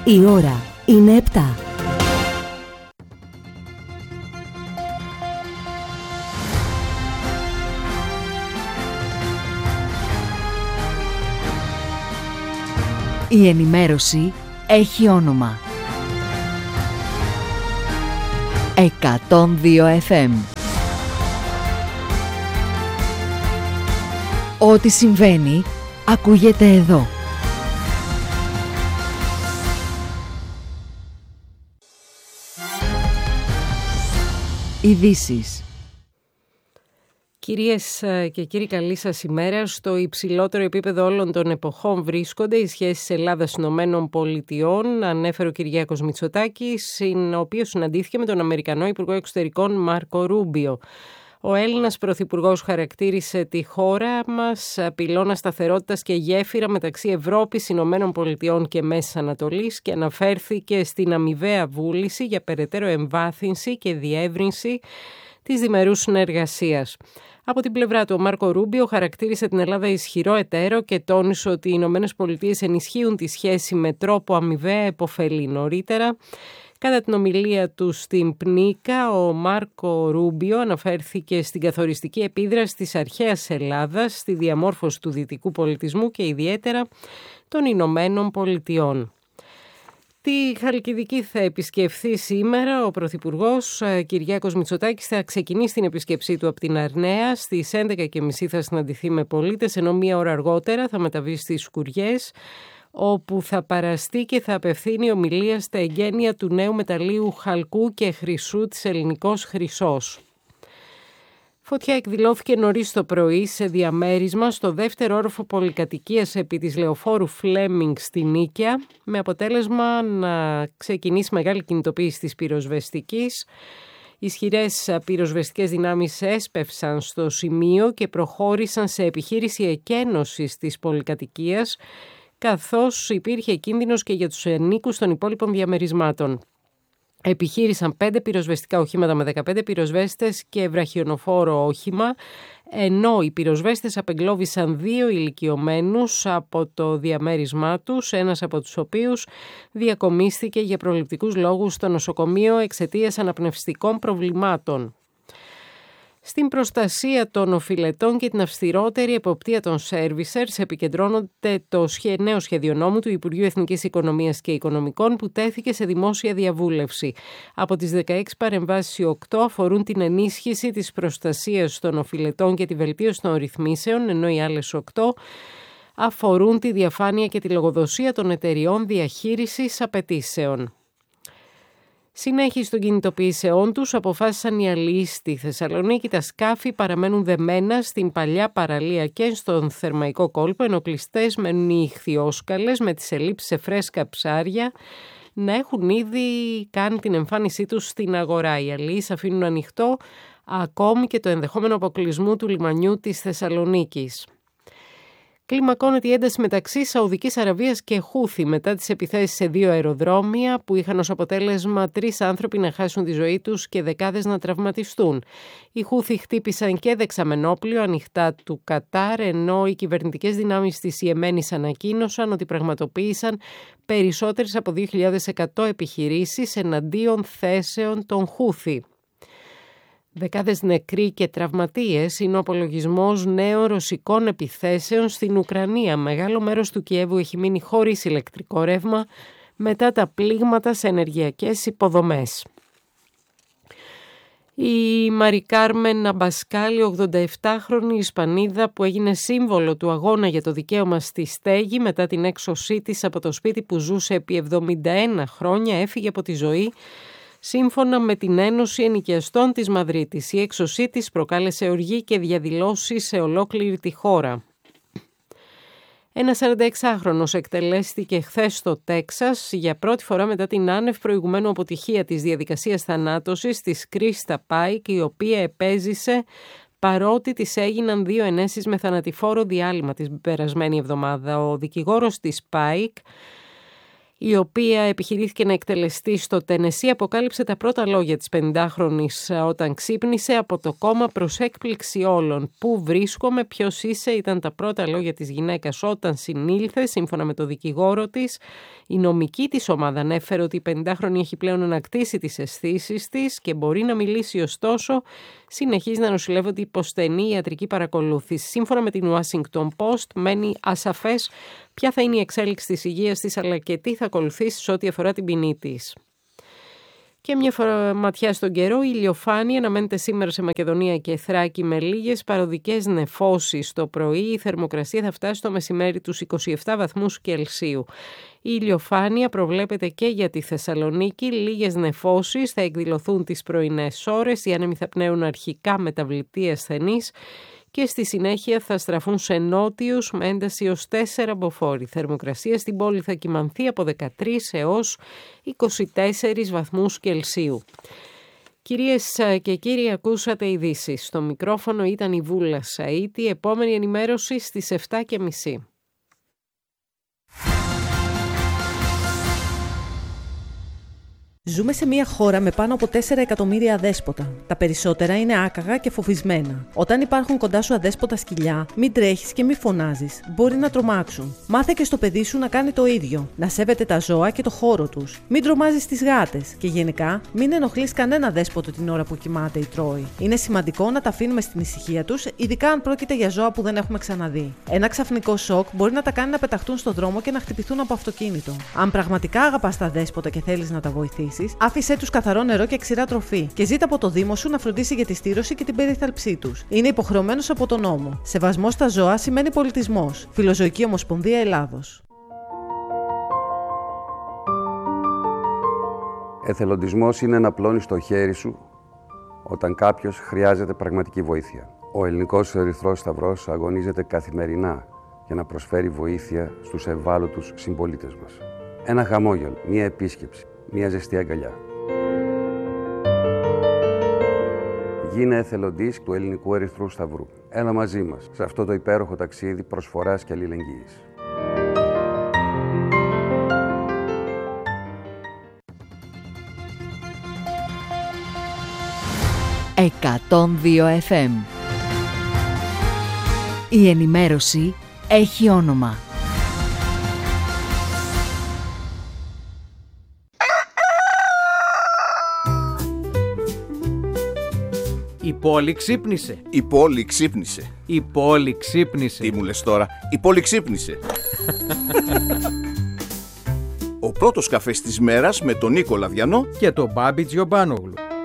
Η ώρα είναι 7. Η ενημέρωση έχει όνομα. 102 FM. Ό,τι συμβαίνει, ακούγεται εδώ. Ειδήσεις. Κυρίες και κύριοι, καλή σας ημέρα. Στο υψηλότερο επίπεδο όλων των εποχών βρίσκονται οι σχέσεις Ελλάδας-Ηνωμένων Πολιτειών, ανέφερε ο Κυριάκος Μητσοτάκης, ο οποίος συναντήθηκε με τον Αμερικανό Υπουργό Εξωτερικών Μάρκο Ρούμπιο. Ο Έλληνας Πρωθυπουργός χαρακτήρισε τη χώρα μας πυλώνα σταθερότητας και γέφυρα μεταξύ Ευρώπης, Ηνωμένων Πολιτειών και Μέσης Ανατολής και αναφέρθηκε στην αμοιβαία βούληση για περαιτέρω εμβάθυνση και διεύρυνση της διμερούς συνεργασίας. Από την πλευρά του, ο Μάρκο Ρούμπιο χαρακτήρισε την Ελλάδα ισχυρό εταίρο και τόνισε ότι οι Ηνωμένες Πολιτείες ενισχύουν τη σχέση με τρόπο αμοιβαία επωφελή. Νωρίτερα, κατά την ομιλία του στην ΠΝΙΚΑ, ο Μάρκο Ρούμπιο αναφέρθηκε στην καθοριστική επίδραση της αρχαίας Ελλάδας στη διαμόρφωση του δυτικού πολιτισμού και ιδιαίτερα των Ηνωμένων Πολιτειών. Τη Χαλκιδική θα επισκεφθεί σήμερα ο Πρωθυπουργός Κυριάκος Μητσοτάκης. Θα ξεκινήσει την επίσκεψή του από την Αρναία. Στις 11.30 θα συναντηθεί με πολίτες, ενώ μία ώρα αργότερα θα μεταβεί στις Σκουριές, όπου θα παραστεί και θα απευθύνει ομιλία στα εγγένεια του νέου μεταλλείου χαλκού και χρυσού της Ελληνικός Χρυσός. Φωτιά εκδηλώθηκε νωρίς το πρωί σε διαμέρισμα στο δεύτερο όροφο πολυκατοικίας επί της λεωφόρου Φλέμινγκ στη Νίκαια, με αποτέλεσμα να ξεκινήσει μεγάλη κινητοποίηση της πυροσβεστικής. Ισχυρές πυροσβεστικές δυνάμεις έσπευσαν στο σημείο και προχώρησαν σε επιχείρηση εκένωσης της πολυκατοικίας, καθώς υπήρχε κίνδυνος και για τους ενοίκους των υπόλοιπων διαμερισμάτων. Επιχείρησαν 5 πυροσβεστικά οχήματα με 15 πυροσβέστες και βραχιονοφόρο όχημα, ενώ οι πυροσβέστες απεγκλώβησαν 2 ηλικιωμένους από το διαμέρισμά τους, ένας από τους οποίους διακομίστηκε για προληπτικούς λόγους στο νοσοκομείο εξαιτίας αναπνευστικών προβλημάτων. Στην προστασία των οφειλετών και την αυστηρότερη εποπτεία των servicers επικεντρώνονται το νέο σχέδιο νόμου του Υπουργείου Εθνικής Οικονομίας και Οικονομικών που τέθηκε σε δημόσια διαβούλευση. Από τις 16 παρεμβάσεις, οι 8 αφορούν την ενίσχυση της προστασίας των οφειλετών και τη βελτίωση των ρυθμίσεων, ενώ οι άλλες 8 αφορούν τη διαφάνεια και τη λογοδοσία των εταιριών διαχείρισης απαιτήσεων. Συνέχιση των κινητοποιήσεών τους αποφάσισαν οι αλληλείς στη Θεσσαλονίκη. Τα σκάφη παραμένουν δεμένα στην παλιά παραλία και στον θερμαϊκό κόλπο, ενώ κλειστές μένουν οι ιχθυόσκαλες με τις ελλείψεις σε φρέσκα ψάρια να έχουν ήδη κάνει την εμφάνισή τους στην αγορά. Οι αλληλείς αφήνουν ανοιχτό ακόμη και το ενδεχόμενο αποκλεισμού του λιμανιού της Θεσσαλονίκης. Κλιμακώνεται η ένταση μεταξύ Σαουδικής Αραβίας και Χούθη μετά τις επιθέσεις σε 2 αεροδρόμια που είχαν ως αποτέλεσμα 3 άνθρωποι να χάσουν τη ζωή τους και δεκάδες να τραυματιστούν. Οι Χούθη χτύπησαν και δεξαμενόπλιο ανοιχτά του Κατάρ, ενώ οι κυβερνητικές δυνάμεις της Ιεμένης ανακοίνωσαν ότι πραγματοποίησαν περισσότερες από 2.100 επιχειρήσεις εναντίον θέσεων των Χούθη. Δεκάδες νεκροί και τραυματίες είναι ο απολογισμός νέων ρωσικών επιθέσεων στην Ουκρανία. Μεγάλο μέρος του Κιέβου έχει μείνει χωρίς ηλεκτρικό ρεύμα μετά τα πλήγματα σε ενεργειακές υποδομές. Η Μαρι Κάρμεν Αμπασκάλη, 87χρονη Ισπανίδα που έγινε σύμβολο του αγώνα για το δικαίωμα στη στέγη μετά την έξωσή της από το σπίτι που ζούσε επί 71 χρόνια, έφυγε από τη ζωή σύμφωνα με την Ένωση Ενοικιαστών της Μαδρίτης. Η έξωσή της προκάλεσε οργή και διαδηλώσεις σε ολόκληρη τη χώρα. Ένας 46χρονος εκτελέστηκε χθες στο Τέξας για πρώτη φορά μετά την άνευ προηγουμένου αποτυχία της διαδικασίας θανάτωσης της Κρίστα Πάικ, η οποία επέζησε παρότι της έγιναν 2 ενέσεις με θανατηφόρο διάλειμμα την περασμένη εβδομάδα. Ο δικηγόρος της Πάικ η οποία επιχειρήθηκε να εκτελεστεί στο Τενεσί, αποκάλυψε τα πρώτα λόγια της 50χρονης όταν ξύπνησε από το κόμμα προς έκπληξη όλων. «Πού βρίσκομαι, ποιος είσαι» ήταν τα πρώτα λόγια της γυναίκας όταν συνήλθε, σύμφωνα με το δικηγόρο της. Η νομική της ομάδα ανέφερε ότι η 50χρονη έχει πλέον ανακτήσει τις αισθήσεις της και μπορεί να μιλήσει, ωστόσο συνεχίζει να νοσηλεύεται υπό στενή ιατρική παρακολούθηση. Σύμφωνα με την Washington Post, μένει ασαφές ποια θα είναι η εξέλιξη της υγείας της, αλλά και τι θα ακολουθήσει σε ό,τι αφορά την ποινή της. Και μια ματιά στον καιρό, η ηλιοφάνεια αναμένεται σήμερα σε Μακεδονία και Θράκη με λίγες παροδικές νεφώσεις το πρωί. Η θερμοκρασία θα φτάσει το μεσημέρι τους 27 βαθμούς Κελσίου. Η ηλιοφάνεια προβλέπεται και για τη Θεσσαλονίκη. Λίγες νεφώσεις θα εκδηλωθούν τις πρωινές ώρες. Οι άνεμοι θα πνέουν αρχικά μεταβλητή ασθενής και στη συνέχεια θα στραφούν σε νότιους με ένταση ως 4 μποφόρ. Η θερμοκρασία στην πόλη θα κυμανθεί από 13 έως 24 βαθμούς Κελσίου. Κυρίες και κύριοι, ακούσατε ειδήσεις. Στο μικρόφωνο ήταν η Βούλα Σαΐτη. Επόμενη ενημέρωση στις 7:30. Ζούμε σε μια χώρα με πάνω από 4 εκατομμύρια αδέσποτα. Τα περισσότερα είναι άκαγα και φοβισμένα. Όταν υπάρχουν κοντά σου αδέσποτα σκυλιά, μην τρέχεις και μην φωνάζεις. Μπορεί να τρομάξουν. Μάθε και στο παιδί σου να κάνει το ίδιο. Να σέβεται τα ζώα και το χώρο τους. Μην τρομάζεις τις γάτες. Και γενικά, μην ενοχλείς κανένα δέσποτο την ώρα που κοιμάται ή τρώει. Είναι σημαντικό να τα αφήνουμε στην ησυχία τους, ειδικά αν πρόκειται για ζώα που δεν έχουμε ξαναδεί. Ένα ξαφνικό σοκ μπορεί να τα κάνει να πεταχτούν στο δρόμο και να χτυπηθούν από αυτοκίνητο. Αν πραγματικά αγαπάς τα δέσποτα και θέλεις να τα βοηθήσεις, άφησέ τους καθαρό νερό και ξηρά τροφή και ζήτα από το Δήμο σου να φροντίσει για τη στήρωση και την περίθαλψή τους. Είναι υποχρεωμένος από τον νόμο. Σεβασμός στα ζώα σημαίνει πολιτισμός. Φιλοζωική Ομοσπονδία Ελλάδος. Εθελοντισμός είναι να πλώνεις το χέρι σου όταν κάποιος χρειάζεται πραγματική βοήθεια. Ο Ελληνικός Ερυθρός Σταυρός αγωνίζεται καθημερινά για να προσφέρει βοήθεια στους ευάλωτους συμπολίτες μας. Ένα χαμόγελο, μία επίσκεψη, μία ζεστή αγκαλιά. Γίνε εθελοντής του Ελληνικού Ερυθρού Σταυρού. Έλα μαζί μας σε αυτό το υπέροχο ταξίδι προσφοράς και αλληλεγγύης. «102 FM». Η ενημέρωση έχει όνομα. Η πόλη ξύπνησε. Η πόλη ξύπνησε. Η πόλη ξύπνησε. Τι μου λες τώρα? Η πόλη ξύπνησε. Ο πρώτος καφές της μέρας με τον Νίκο Λαδιανό και τον Μπάμπη Τζιομπάνογλου.